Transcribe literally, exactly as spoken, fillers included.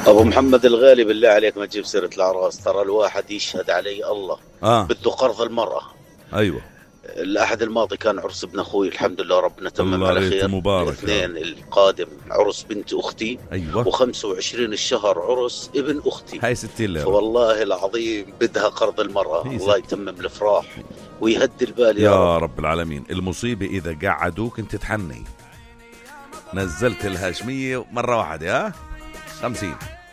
ابو محمد الغالي بالله عليك ما تجيب سيرة العراس، ترى الواحد يشهد علي الله آه. بده قرض المرأة. ايوه الأحد الماضي كان عرس ابن أخوي، الحمد لله ربنا تمم على خير. مبارك. الاثنين القادم عرس بنت أختي. أيوة. وخمسة وعشرين الشهر عرس ابن أختي. هاي ستين ليرة. فوالله العظيم بدها قرض المرأة، الله يتمم الافراح ويهدي البال يا, يا رب. رب العالمين. المصيبة إذا قعدوك انت تحني، نزلت الهاشمية مرة واحدة ها خمسين